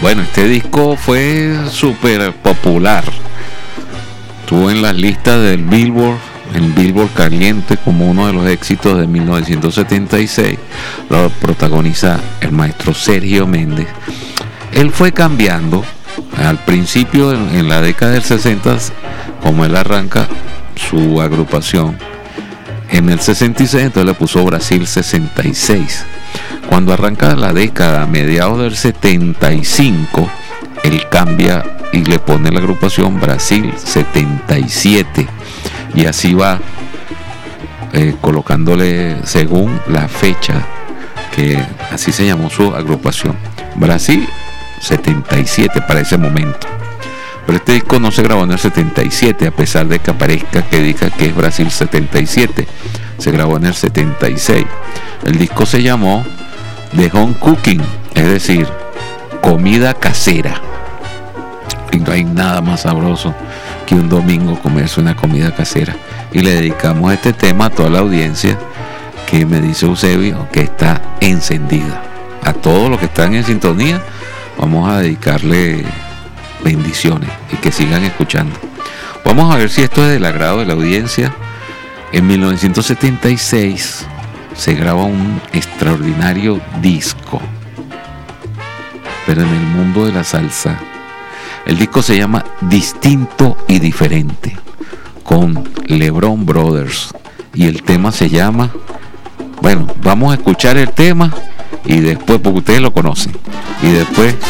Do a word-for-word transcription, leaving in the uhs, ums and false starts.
Bueno, este disco fue súper popular. Estuvo en las listas del Billboard, en Billboard Caliente, como uno de los éxitos de mil novecientos setenta y seis. Lo protagoniza el maestro Sergio Méndez. Él fue cambiando. Al principio, en, en la década del sesenta, como él arranca su agrupación, en el sesenta y seis, entonces le puso Brasil sesenta y seis. Cuando arranca la década, a mediados del setenta y cinco, él cambia y le pone la agrupación Brasil setenta y siete. Y así va eh, colocándole según la fecha, que así se llamó su agrupación, Brasil setenta y siete para ese momento. Pero este disco no se grabó en el setenta y siete, a pesar de que aparezca que diga que es Brasil setenta y siete. Se grabó en el setenta y seis. El disco se llamó The Home Cooking, es decir, comida casera. Y no hay nada más sabroso que un domingo comerse una comida casera. Y le dedicamos este tema a toda la audiencia que me dice Eusebio que está encendida. A todos los que están en sintonía, vamos a dedicarle bendiciones y que sigan escuchando. Vamos a ver si esto es del agrado de la audiencia. En mil novecientos setenta y seis se graba un extraordinario disco, pero en el mundo de la salsa. El disco se llama Distinto y Diferente, con LeBron Brothers, y el tema se llama, bueno, vamos a escuchar el tema y después, porque ustedes lo conocen, y después